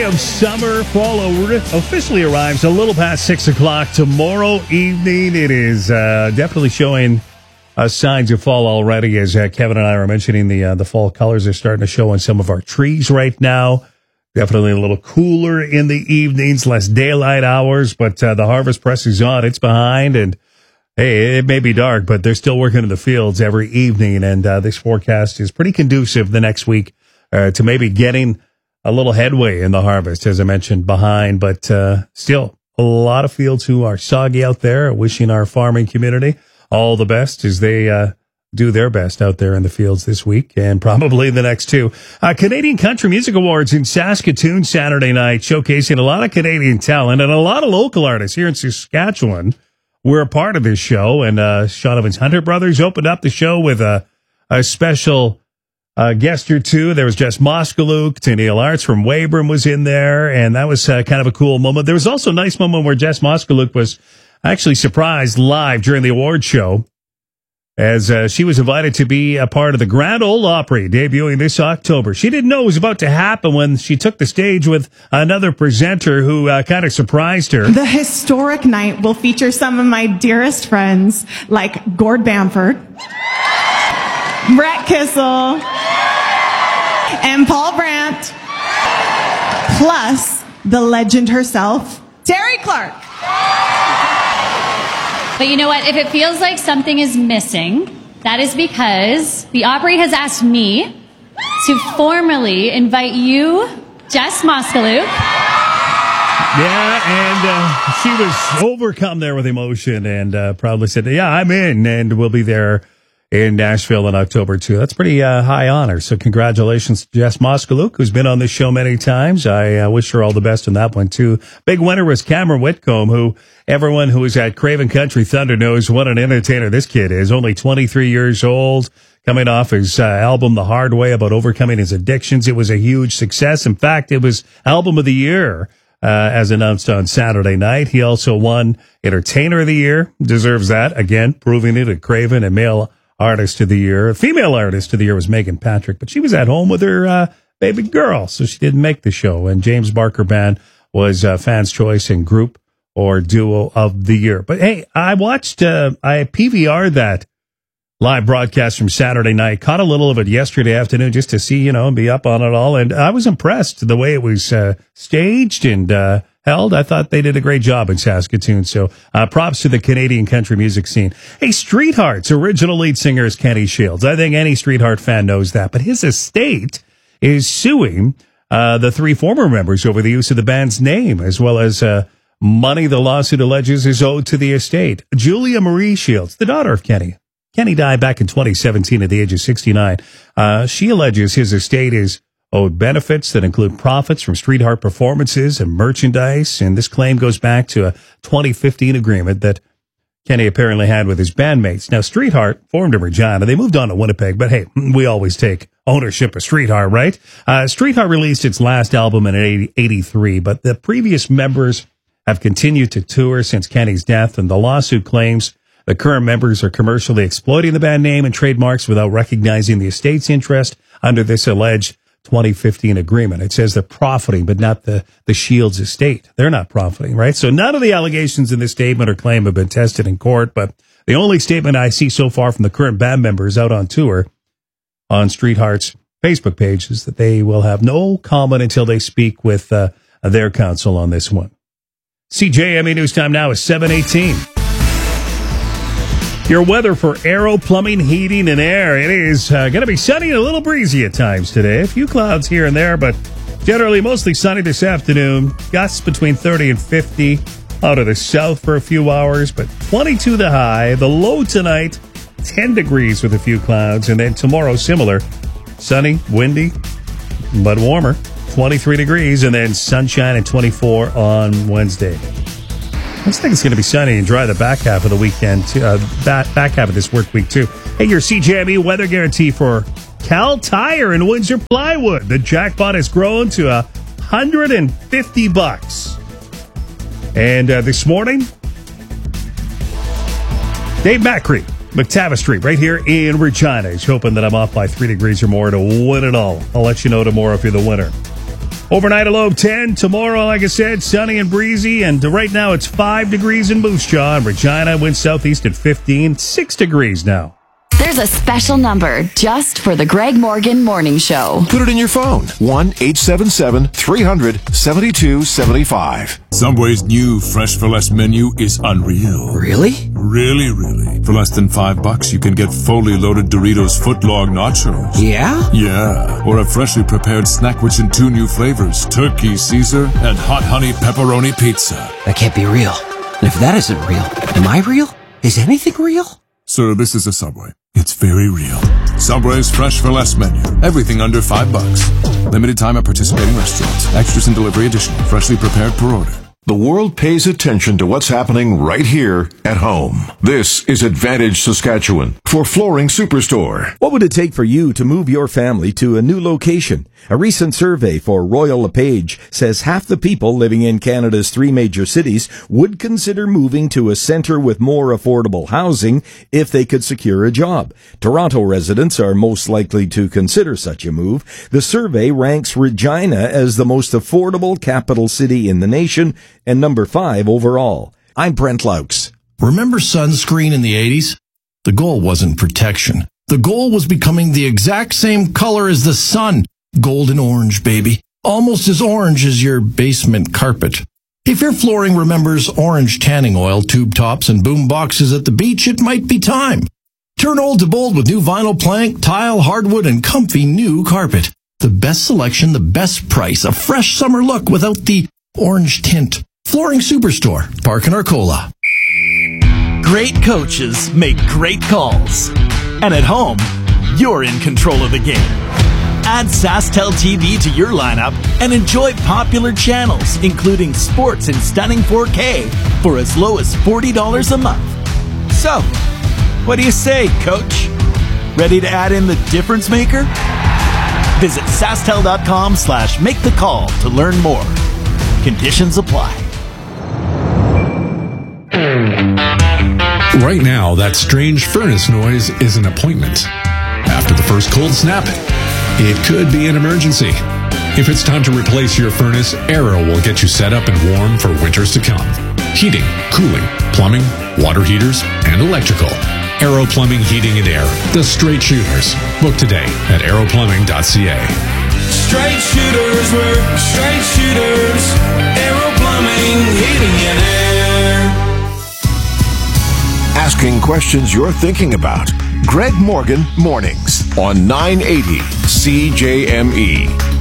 day of summer. Fall officially arrives a little past 6 o'clock tomorrow evening. It is definitely showing signs of fall already, as Kevin and I were mentioning. The fall colors are starting to show on some of our trees right now. Definitely a little cooler in the evenings, less daylight hours, but the harvest press is on. It's behind, and hey, it may be dark, but they're still working in the fields every evening, and this forecast is pretty conducive the next week to maybe getting a little headway in the harvest, as I mentioned, behind, but still a lot of fields who are soggy out there. Wishing our farming community all the best as they do their best out there in the fields this week and probably the next two. Canadian Country Music Awards in Saskatoon Saturday night, showcasing a lot of Canadian talent and a lot of local artists here in Saskatchewan. We're a part of this show, and Shonovan's Hunter Brothers opened up the show with a special guest or two. There was Jess Moskaluk, Tenniel Arts from Weyburn was in there, and that was kind of a cool moment. There was also a nice moment where Jess Moskaluk was actually surprised live during the award show as she was invited to be a part of the Grand Ole Opry debuting this October. She didn't know it was about to happen when she took the stage with another presenter who kind of surprised her. The historic night will feature some of my dearest friends like Gord Bamford, Brett Kissel, and Paul Brandt, plus the legend herself, Terry Clark. But you know what? If it feels like something is missing, that is because the Opry has asked me to formally invite you, Jess Moskaluk. Yeah, and she was overcome there with emotion and proudly said, yeah, I'm in, and we'll be there in Nashville in October, too. That's pretty high honor. So congratulations to Jess Moskaluk, who's been on this show many times. I wish her all the best in that one, too. Big winner was Cameron Whitcomb, who everyone who is at Craven Country Thunder knows what an entertainer this kid is. Only 23 years old, coming off his album The Hard Way about overcoming his addictions. It was a huge success. In fact, it was Album of the Year, as announced on Saturday night. He also won Entertainer of the Year. Deserves that. Again, proving it at Craven. And Male Artist of the Year. Female Artist of the Year was Megan Patrick, but she was at home with her baby girl, so she didn't make the show. And James Barker Band was Fans' Choice and Group or Duo of the Year. But hey, I watched, I PVR'd that live broadcast from Saturday night, caught a little of it yesterday afternoon just to see, and be up on it all. And I was impressed the way it was staged and held. I thought they did a great job in Saskatoon. So props to the Canadian country music scene. Hey, Streetheart's original lead singer is Kenny Shields. I think any Streetheart fan knows that. But his estate is suing the three former members over the use of the band's name, as well as money the lawsuit alleges is owed to the estate. Julia Marie Shields, the daughter of Kenny. Kenny died back in 2017 at the age of 69. She alleges his estate is owed benefits that include profits from Streetheart performances and merchandise. And this claim goes back to a 2015 agreement that Kenny apparently had with his bandmates. Now, Streetheart formed in Regina. They moved on to Winnipeg, but hey, we always take ownership of Streetheart, right? Streetheart released its last album in 83, but the previous members have continued to tour since Kenny's death, and the lawsuit claims the current members are commercially exploiting the band name and trademarks without recognizing the estate's interest under this alleged 2015 agreement. It says they're profiting, but not the Shields estate. They're not profiting, right? So none of the allegations in this statement or claim have been tested in court, but the only statement I see so far from the current band members out on tour on Streetheart's Facebook page is that they will have no comment until they speak with their counsel on this one. CJME News Time now is 7:18. Your weather for Aero Plumbing, Heating, and Air. It is going to be sunny and a little breezy at times today. A few clouds here and there, but generally mostly sunny this afternoon. Gusts between 30 and 50 out of the south for a few hours, but 22 the high. The low tonight, 10 degrees with a few clouds. And then tomorrow, similar. Sunny, windy, but warmer. 23 degrees, and then sunshine and 24 on Wednesday. I think it's going to be sunny and dry the back half of the weekend, too, back half of this work week, too. Hey, your CJME weather guarantee for Cal Tire and Windsor Plywood. The jackpot has grown to $150. And this morning, Dave Macri, McTavish Street, right here in Regina. He's hoping that I'm off by 3 degrees or more to win it all. I'll let you know tomorrow if you're the winner. Overnight a low of 10. Tomorrow, like I said, sunny and breezy. And right now it's 5 degrees in Moose Jaw. And Regina, wind southeast at 15. 6 degrees now. There's a special number just for the Greg Morgan Morning Show. Put it in your phone. 1-877-300-7275. Subway's new Fresh for Less menu is unreal. Really? Really. For less than $5, you can get fully loaded Doritos footlong nachos. Yeah? Yeah. Or a freshly prepared snack rich in 2 new flavors, Turkey Caesar and Hot Honey Pepperoni Pizza. That can't be real. And if that isn't real, am I real? Is anything real? Sir, this is a Subway. It's very real. Subway's Fresh for Less menu. Everything under $5. Limited time at participating restaurants. Extras and delivery additional. Freshly prepared per order. The world pays attention to what's happening right here at home. This is Advantage Saskatchewan for Flooring Superstore. What would it take for you to move your family to a new location? A recent survey for Royal LePage says half the people living in Canada's 3 major cities would consider moving to a centre with more affordable housing if they could secure a job. Toronto residents are most likely to consider such a move. The survey ranks Regina as the most affordable capital city in the nation and number 5 overall. I'm Brent Laux. Remember sunscreen in the 80s? The goal wasn't protection. The goal was becoming the exact same color as the sun. Golden orange, baby. Almost as orange as your basement carpet. If your flooring remembers orange tanning oil, tube tops, and boom boxes at the beach, it might be time. Turn old to bold with new vinyl plank, tile, hardwood, and comfy new carpet. The best selection, the best price, a fresh summer look without the orange tint. Flooring Superstore, Park in Arcola. Great coaches make great calls. And at home, you're in control of the game. Add SaskTel TV to your lineup and enjoy popular channels, including sports in stunning 4K for as low as $40 a month. So, what do you say, Coach? Ready to add in the difference maker? Visit SaskTel.com/make-the-call to learn more. Conditions apply. Right now, that strange furnace noise is an appointment. After the first cold snap, it could be an emergency. If it's time to replace your furnace, Arrow will get you set up and warm for winters to come. Heating, cooling, plumbing, water heaters, and electrical. Arrow Plumbing, Heating, and Air. The Straight Shooters. Book today at arrowplumbing.ca. Straight shooters, we're straight shooters. Arrow Plumbing, Heating, and Air. Asking questions you're thinking about. Greg Morgan Mornings on 980 CJME.